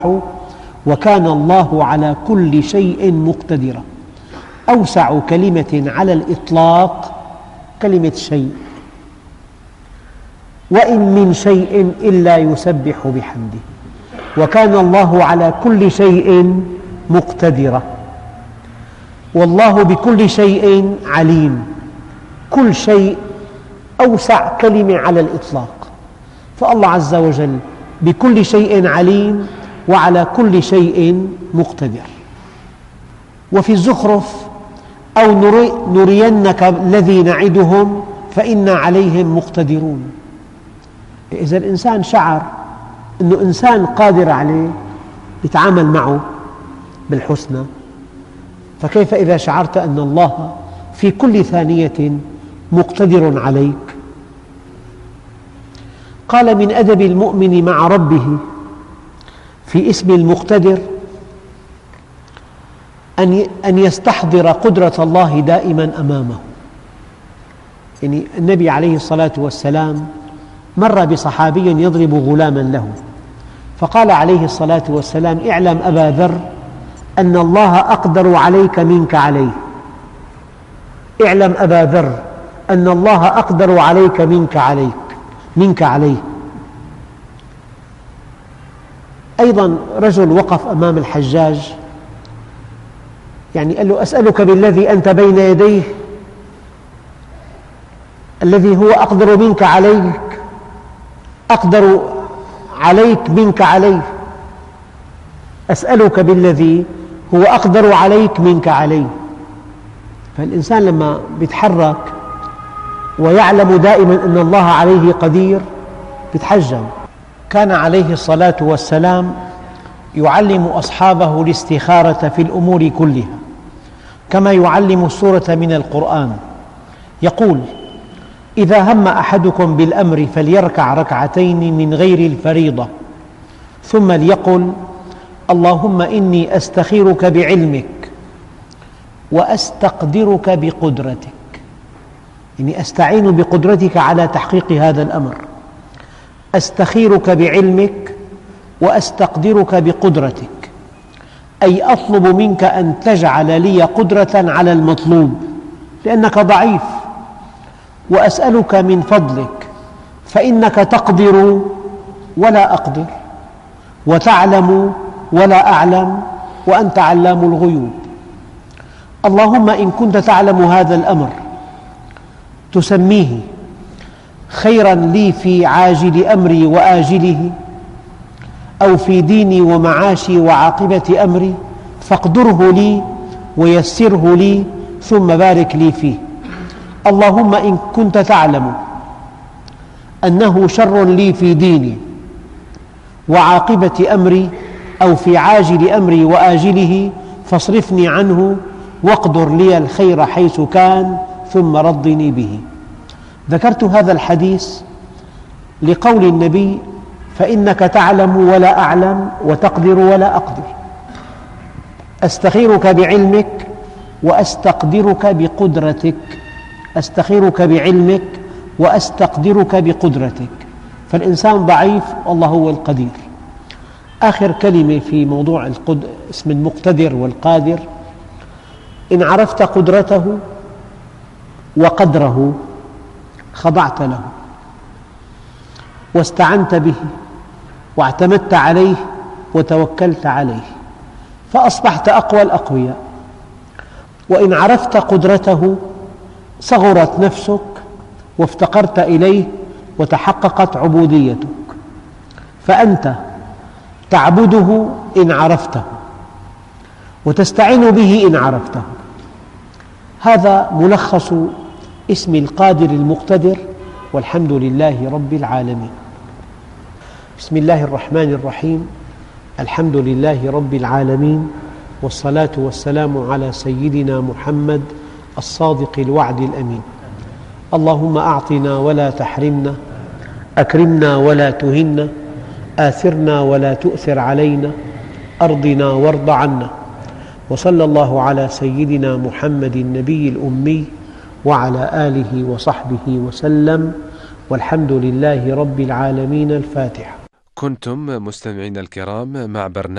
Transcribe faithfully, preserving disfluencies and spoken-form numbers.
وكان الله على كل شيء مقتدرا. أوسع كلمة على الإطلاق كلمة شيء، وإن من شيء إلا يسبح بحمده، وكان الله على كل شيء مقتدرا، والله بكل شيء عليم. كل شيء أوسع كلمة على الإطلاق، فالله عز وجل بكل شيء عليم وعلى كل شيء مقتدر. وفي الزخرف: أو نري نرينك الذي نعدهم فإنا عليهم مقتدرون. إذا الإنسان شعر أنه إنسان قادر عليه يتعامل معه بالحسنى، فكيف إذا شعرت أن الله في كل ثانية مقتدر عليك؟ قال: من أدب المؤمن مع ربه في اسم المقتدر أن يستحضر قدرة الله دائما أمامه. يعني النبي عليه الصلاة والسلام مر بصحابي يضرب غلاما له، فقال عليه الصلاة والسلام: اعلم أبا ذر أن الله أقدر عليك منك عليه. اعلم أبا ذر أن الله أقدر عليك منك عليك منك عليه. أيضا رجل وقف أمام الحجاج، يعني قال له: أسألك بالذي أنت بين يديه الذي هو أقدر منك عليك أقدر عليك منك عليه أسألك بالذي هو أقدر عليك منك عليه. فالإنسان لما يتحرك ويعلم دائما أن الله عليه قدير يتحجم. كان عليه الصلاة والسلام يعلم أصحابه الاستخارة في الأمور كلها كما يعلم السورة من القرآن. يقول: إذا هم أحدكم بالأمر فليركع ركعتين من غير الفريضة، ثم ليقل: اللهم إني أستخيرك بعلمك وأستقدرك بقدرتك، يعني أستعين بقدرتك على تحقيق هذا الأمر. أستخيرك بعلمك وأستقدرك بقدرتك، أي أطلب منك أن تجعل لي قدرة على المطلوب لأنك ضعيف، وأسألك من فضلك فإنك تقدر ولا أقدر، وتعلم ولا أعلم، وأنت علام الغيوب. اللهم إن كنت تعلم هذا الأمر تسميه خيرا لي في عاجل أمري وآجله، أو في ديني ومعاشي وعاقبة أمري، فاقدره لي ويسره لي ثم بارك لي فيه. اللهم إن كنت تعلم أنه شر لي في ديني وعاقبة أمري أو في عاجل أمري وآجله فاصرفني عنه واقدر لي الخير حيث كان ثم ردني به. ذكرت هذا الحديث لقول النبي: فإنك تعلم ولا أعلم وتقدر ولا أقدر. أستخيرك بعلمك وأستقدرك بقدرتك أستخيرك بعلمك وأستقدرك بقدرتك. فالإنسان ضعيف والله هو القدير. آخر كلمة في موضوع اسم المقتدر والقادر: إن عرفت قدرته وقدره خضعت له واستعنت به واعتمدت عليه وتوكلت عليه، فأصبحت أقوى الأقوياء. وإن عرفت قدرته صغرت نفسك وافتقرت إليه وتحققت عبوديتك، فأنت تعبده إن عرفته وتستعين به إن عرفته. هذا ملخص اسم القادر المقتدر، والحمد لله رب العالمين. بسم الله الرحمن الرحيم. الحمد لله رب العالمين، والصلاة والسلام على سيدنا محمد الصادق الوعد الأمين. اللهم أعطنا ولا تحرمنا، أكرمنا ولا تهنا، آثرنا ولا تؤثر علينا، أرضنا وارض عنا. وصلى الله على سيدنا محمد النبي الأمي وعلى آله وصحبه وسلم، والحمد لله رب العالمين. الفاتحة. كنتم مستمعين الكرام مع برنامج